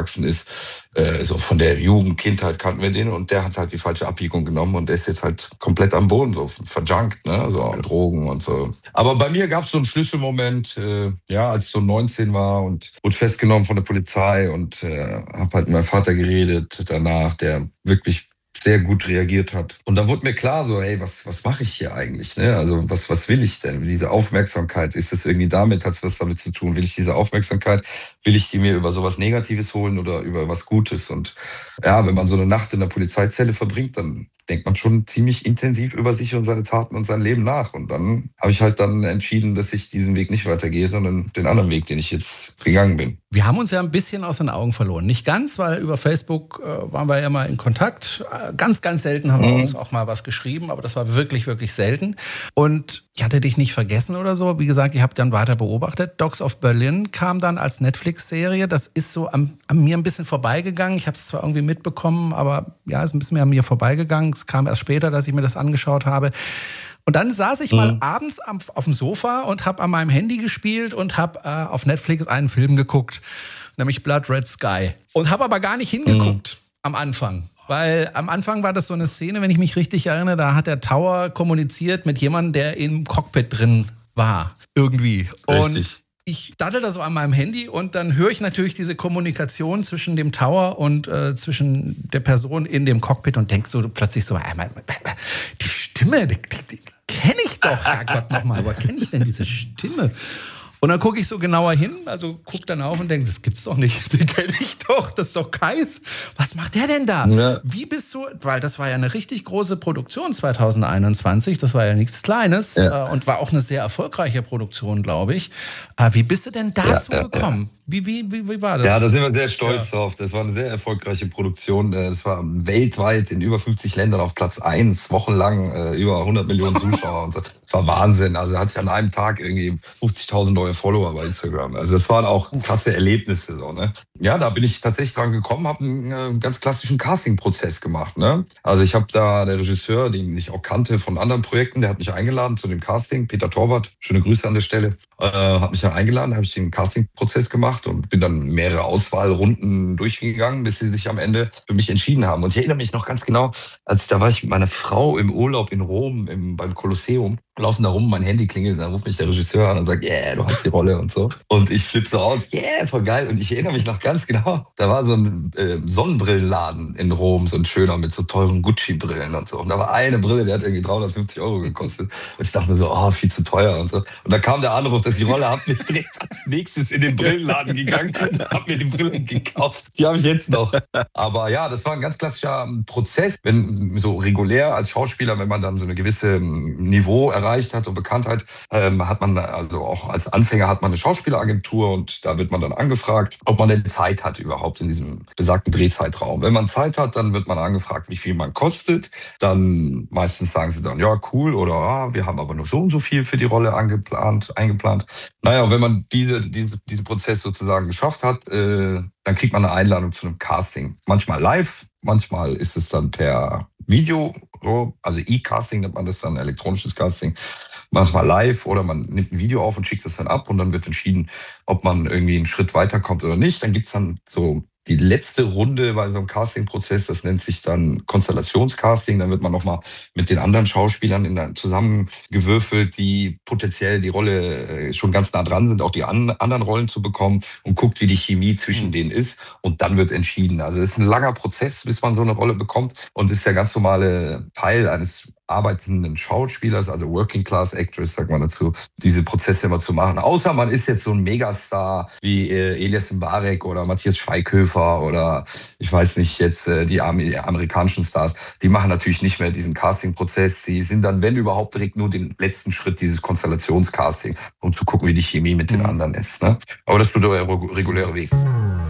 aufgewachsen ist. So von der Jugend, Kindheit kannten wir den und der hat halt die falsche Abbiegung genommen und der ist jetzt halt komplett am Boden, so verjunkt, ne, so an Drogen und so. Aber bei mir gab es so einen Schlüsselmoment, als ich so 19 war und wurde festgenommen von der Polizei und habe halt mit meinem Vater geredet danach, der wirklich sehr gut reagiert hat. Und dann wurde mir klar, so, hey, was mache ich hier eigentlich? Ne? Also was will ich denn? Diese Aufmerksamkeit, ist das irgendwie damit, hat es was damit zu tun? Will ich diese Aufmerksamkeit, will ich die mir über sowas Negatives holen oder über was Gutes? Und ja, wenn man so eine Nacht in der Polizeizelle verbringt, dann denkt man schon ziemlich intensiv über sich und seine Taten und sein Leben nach. Und dann habe ich halt dann entschieden, dass ich diesen Weg nicht weitergehe, sondern den anderen Weg, den ich jetzt gegangen bin. Wir haben uns ja ein bisschen aus den Augen verloren. Nicht ganz, weil über Facebook waren wir ja mal in Kontakt. Ganz, ganz selten haben wir uns auch mal was geschrieben, aber das war wirklich, wirklich selten. Und ich hatte dich nicht vergessen oder so. Wie gesagt, ich habe dann weiter beobachtet. Dogs of Berlin kam dann als Netflix-Serie. Das ist so an mir ein bisschen vorbeigegangen. Ich habe es zwar irgendwie mitbekommen, aber ja, es ist ein bisschen mehr an mir vorbeigegangen. Es kam erst später, dass ich mir das angeschaut habe. Und dann saß ich mal abends auf dem Sofa und habe an meinem Handy gespielt und habe auf Netflix einen Film geguckt, nämlich Blood Red Sky. Und habe aber gar nicht hingeguckt am Anfang. Weil am Anfang war das so eine Szene, wenn ich mich richtig erinnere, da hat der Tower kommuniziert mit jemandem, der im Cockpit drin war. Irgendwie. Richtig. Und ich daddel da so an meinem Handy und dann höre ich natürlich diese Kommunikation zwischen dem Tower und zwischen der Person in dem Cockpit und denke so plötzlich so, die Stimme, die kenne ich doch, Herrgott nochmal, woher kenne ich denn diese Stimme? Und dann gucke ich so genauer hin, also gucke dann auf und denke, das gibt's doch nicht, den kenne ich doch, das ist doch Kais. Was macht der denn da? Ja. Wie bist du, weil das war ja eine richtig große Produktion 2021, das war ja nichts Kleines und war auch eine sehr erfolgreiche Produktion, glaube ich. Wie bist du denn dazu gekommen? Wie war das? Ja, da sind wir sehr stolz drauf. Das war eine sehr erfolgreiche Produktion. Das war weltweit in über 50 Ländern auf Platz 1, wochenlang über 100 Millionen Zuschauer. Und so. Das war Wahnsinn. Also hatte ich an einem Tag irgendwie 50.000 neue Follower bei Instagram. Also das waren auch krasse Erlebnisse. So, ne? Ja, da bin ich tatsächlich dran gekommen, habe einen ganz klassischen Casting-Prozess gemacht. Ne? Also ich habe da, der Regisseur, den ich auch kannte von anderen Projekten, der hat mich eingeladen zu dem Casting. Peter Torwart, schöne Grüße an der Stelle, hat mich dann eingeladen, habe ich den Casting-Prozess gemacht und bin dann mehrere Auswahlrunden durchgegangen, bis sie sich am Ende für mich entschieden haben. Und ich erinnere mich noch ganz genau, da war ich mit meiner Frau im Urlaub in Rom beim Kolosseum, laufen da rum, mein Handy klingelt, dann ruft mich der Regisseur an und sagt, du hast die Rolle und so. Und ich flippe so aus, voll geil. Und ich erinnere mich noch ganz genau, da war so ein Sonnenbrillenladen in Rom, so ein schöner mit so teuren Gucci-Brillen und so. Und da war eine Brille, die hat irgendwie 350 € gekostet. Und ich dachte mir so, viel zu teuer und so. Und da kam der Anruf, dass ich die Rolle habe, mich direkt als nächstes in den Brillenladen gegangen und habe mir die Brillen gekauft. Die habe ich jetzt noch. Aber ja, das war ein ganz klassischer Prozess. Wenn so regulär als Schauspieler, wenn man dann so eine gewisse Niveau erreicht hat und Bekanntheit, hat man, also auch als Anfänger hat man eine Schauspieleragentur und da wird man dann angefragt, ob man denn Zeit hat überhaupt in diesem besagten Drehzeitraum. Wenn man Zeit hat, dann wird man angefragt, wie viel man kostet. Dann meistens sagen sie dann, ja, cool, oder wir haben aber nur so und so viel für die Rolle eingeplant. Naja, und wenn man diesen Prozess sozusagen geschafft hat, dann kriegt man eine Einladung zu einem Casting. Manchmal live, manchmal ist es dann per Video, also E-Casting nennt man das dann, elektronisches Casting. Manchmal live oder man nimmt ein Video auf und schickt es dann ab und dann wird entschieden, ob man irgendwie einen Schritt weiterkommt oder nicht. Dann gibt's dann so die letzte Runde bei so einem Casting-Prozess, das nennt sich dann Konstellationscasting. Dann wird man nochmal mit den anderen Schauspielern zusammengewürfelt, die potenziell die Rolle schon ganz nah dran sind, auch die anderen Rollen zu bekommen und guckt, wie die Chemie zwischen denen ist. Und dann wird entschieden. Also es ist ein langer Prozess, bis man so eine Rolle bekommt und ist der ganz normale Teil eines arbeitenden Schauspielers, also Working Class Actress, sagt man dazu, diese Prozesse immer zu machen. Außer man ist jetzt so ein Megastar wie Elias Mbarek oder Matthias Schweighöfer oder ich weiß nicht, jetzt die amerikanischen Stars. Die machen natürlich nicht mehr diesen Casting-Prozess. Die sind dann, wenn überhaupt, direkt nur den letzten Schritt dieses Konstellationscasting, um zu gucken, wie die Chemie mit den anderen ist. Ne? Aber das ist so der reguläre Weg.